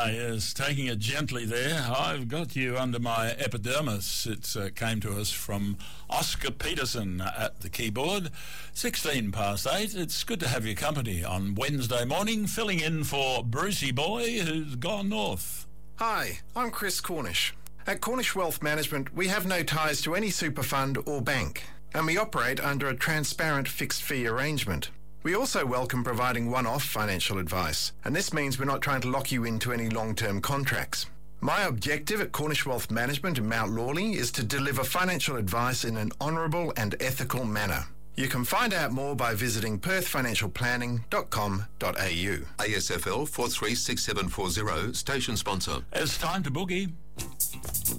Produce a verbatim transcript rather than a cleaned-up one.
Ah, yes, taking it gently there. I've got you under my epidermis. It uh, came to us from Oscar Peterson at the keyboard. sixteen past eight. It's good to have your company on Wednesday morning, filling in for Brucey Boy, who's gone north. Hi, I'm Chris Cornish. At Cornish Wealth Management, we have no ties to any super fund or bank, and we operate under a transparent fixed fee arrangement. We also welcome providing one-off financial advice, and this means we're not trying to lock you into any long-term contracts. My objective at Cornish Wealth Management in Mount Lawley is to deliver financial advice in an honourable and ethical manner. You can find out more by visiting perth financial planning dot com dot a u. A S F L four three six seven four zero, station sponsor. It's time to boogie.